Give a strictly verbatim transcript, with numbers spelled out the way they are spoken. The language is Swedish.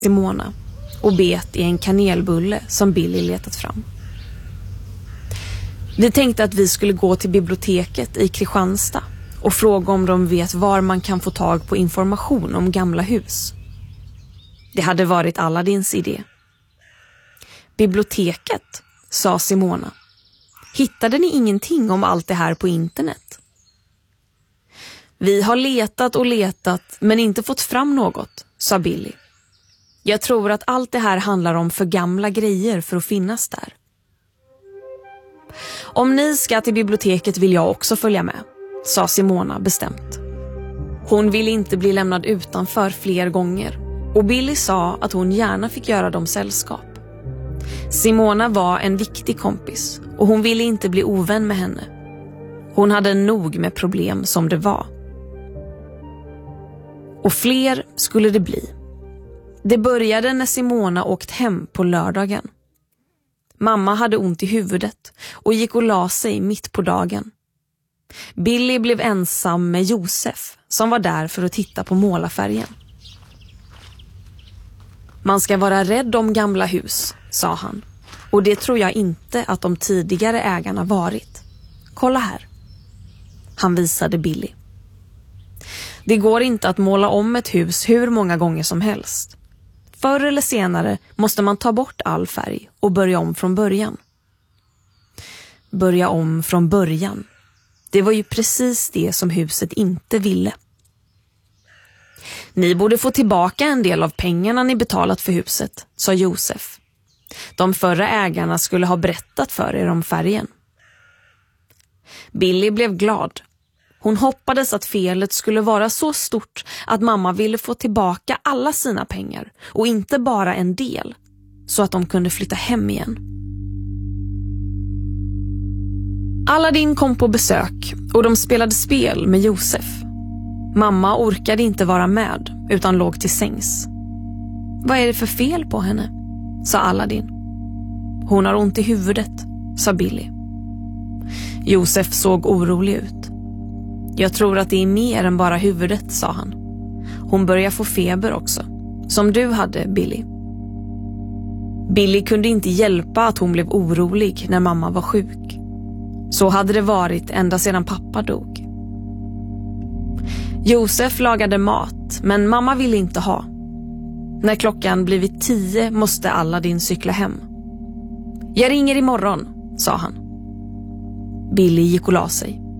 Simona och bet i en kanelbulle som Billy letat fram. Vi tänkte att vi skulle gå till biblioteket i Kristianstad och fråga om de vet var man kan få tag på information om gamla hus. Det hade varit Aladdins idé. Biblioteket, sa Simona. Hittade ni ingenting om allt det här på internet? Vi har letat och letat men inte fått fram något, sa Billy. Jag tror att allt det här handlar om för gamla grejer för att finnas där. Om ni ska till biblioteket vill jag också följa med, sa Simona bestämt. Hon ville inte bli lämnad utanför fler gånger och Billy sa att hon gärna fick göra dem sällskap. Simona var en viktig kompis och hon ville inte bli ovän med henne. Hon hade nog med problem som det var. Och fler skulle det bli. Det började när Simona åkt hem på lördagen. Mamma hade ont i huvudet och gick och la sig mitt på dagen. Billy blev ensam med Josef som var där för att titta på målarfärgen. Man ska vara rädd om gamla hus, sa han. Och det tror jag inte att de tidigare ägarna varit. Kolla här. Han visade Billy. Det går inte att måla om ett hus hur många gånger som helst. Förr eller senare måste man ta bort all färg och börja om från början. Börja om från början. Det var ju precis det som huset inte ville. Ni borde få tillbaka en del av pengarna ni betalat för huset, sa Josef. De förra ägarna skulle ha berättat för er om färgen. Billy blev glad. Hon hoppades att felet skulle vara så stort att mamma ville få tillbaka alla sina pengar och inte bara en del, så att de kunde flytta hem igen. Aladdin kom på besök och de spelade spel med Josef. Mamma orkade inte vara med utan låg till sängs. Vad är det för fel på henne? Sa Aladdin. Hon har ont i huvudet, sa Billy. Josef såg orolig ut. Jag tror att det är mer än bara huvudet, sa han. Hon börjar få feber också, som du hade, Billy. Billy kunde inte hjälpa att hon blev orolig när mamma var sjuk. Så hade det varit ända sedan pappa dog. Josef lagade mat, men mamma ville inte ha. När klockan blivit tio måste Aladdin cykla hem. Jag ringer imorgon, sa han. Billy gick och la sig.